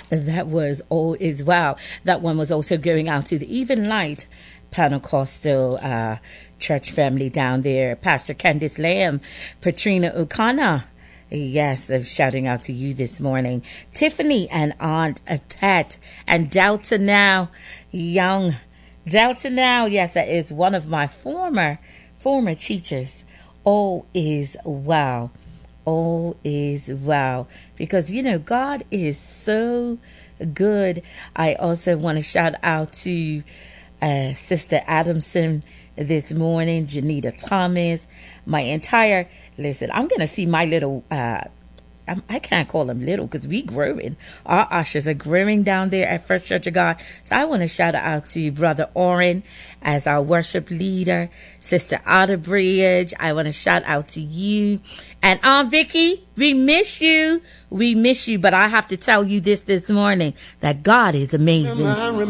That was All Is Well. That one was also going out to the Even Light Pentecostal church family down there. Pastor Candice Lamb, Patrina O'Connor. Yes, I'm shouting out to you this morning. Tiffany and Aunt Pat and Delta Now, young Delta Now. Yes, that is one of my former teachers. All is well. All is well. Because, God is so good. I also want to shout out to Sister Adamson this morning, Janita Thomas, my entire, listen, I'm going to see my little, I can't call them little because we growing. Our ushers are growing down there at First Church of God. So I want to shout out to Brother Oren as our worship leader, Sister Otterbridge. I want to shout out to you. And Aunt Vicky, we miss you. We miss you. But I have to tell you this morning, that God is amazing.